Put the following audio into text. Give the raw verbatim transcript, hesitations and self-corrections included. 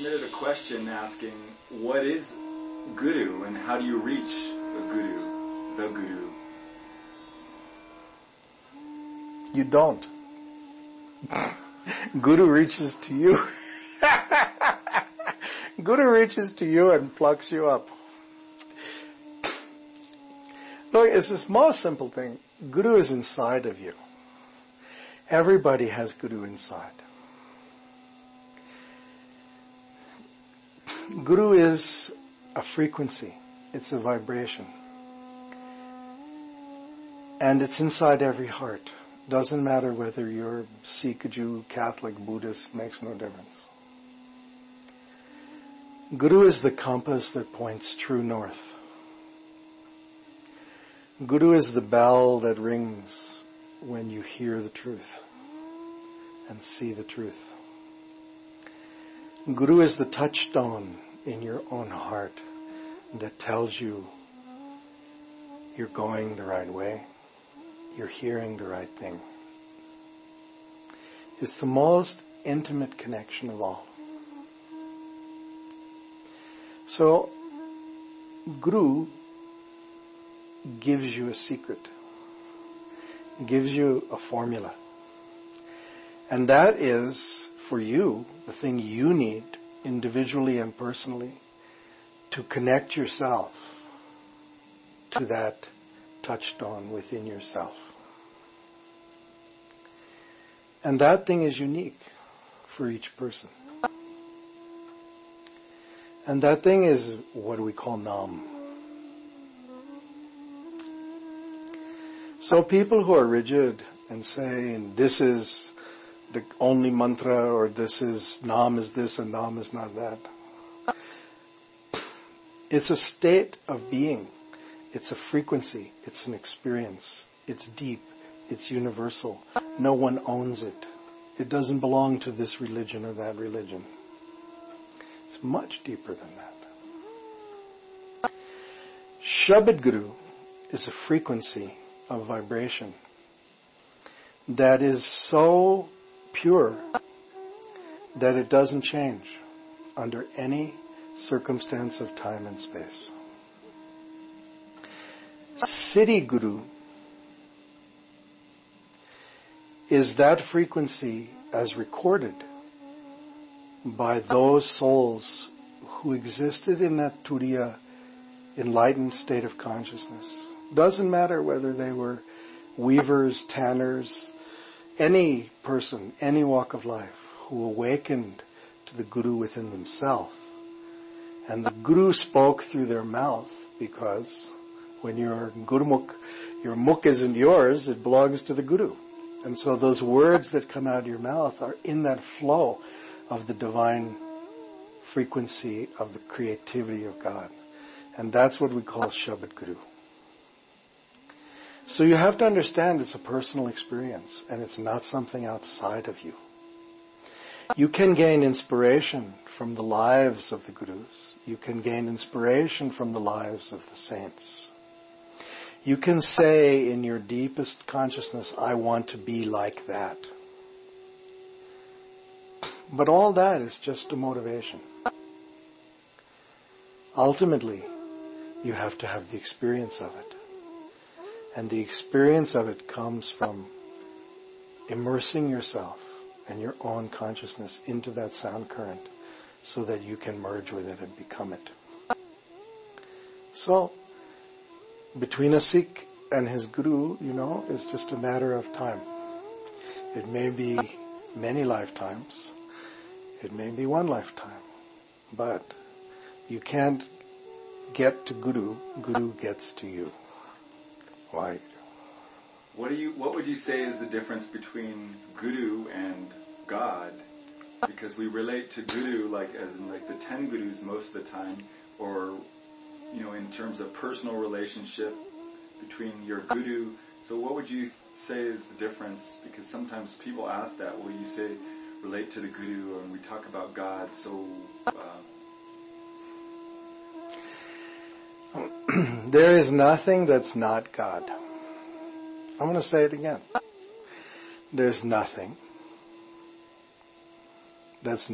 submitted a question asking, what is Guru and how do you reach a Guru, the Guru? You don't. Guru reaches to you. Guru reaches to you and plucks you up. Look, it's this most simple thing. Guru is inside of you. Everybody has Guru inside. Guru is a frequency. It's a vibration. And it's inside every heart. Doesn't matter whether you're Sikh, Jew, Catholic, Buddhist, makes no difference. Guru is the compass that points true north. Guru is the bell that rings when you hear the truth and see the truth. Guru is the touchstone in your own heart that tells you you're going the right way, you're hearing the right thing. It's the most intimate connection of all. So, Guru gives you a secret, gives you a formula. And that is, for you, the thing you need, individually and personally, to connect yourself to that touchstone within yourself. And that thing is unique for each person. And that thing is what we call Nam. So people who are rigid and say, this is the only mantra, or this is, Nam is this and Nam is not that. It's a state of being. It's a frequency. It's an experience. It's deep. It's universal. No one owns it. It doesn't belong to this religion or that religion. It's much deeper than that. Shabad Guru is a frequency of vibration that is so pure that it doesn't change under any circumstance of time and space. Siddhi Guru is that frequency as recorded by those souls who existed in that Turiya enlightened state of consciousness. Doesn't matter whether they were weavers, tanners, any person, any walk of life who awakened to the Guru within themselves. And the Guru spoke through their mouth, because when you're Gurumukh, your mukh isn't yours, it belongs to the Guru. And so those words that come out of your mouth are in that flow of the divine frequency of the creativity of God. And that's what we call Shabad Guru. So you have to understand it's a personal experience and it's not something outside of you. You can gain inspiration from the lives of the Gurus. You can gain inspiration from the lives of the saints. You can say in your deepest consciousness, I want to be like that. But all that is just a motivation. Ultimately, you have to have the experience of it. And the experience of it comes from immersing yourself and your own consciousness into that sound current so that you can merge with it and become it. So, between a Sikh and his Guru, you know, it's just a matter of time. It may be many lifetimes. It may be one lifetime. But you can't get to Guru. Guru gets to you. Why? What do you? What would you say is the difference between Guru and God? Because we relate to Guru like as in like the ten Gurus most of the time, or you know, in terms of personal relationship between your Guru. So what would you say is the difference? Because sometimes people ask that. Will you say relate to the Guru, and we talk about God so... Uh, there is nothing that's not God. I'm going to say it again. There's nothing that's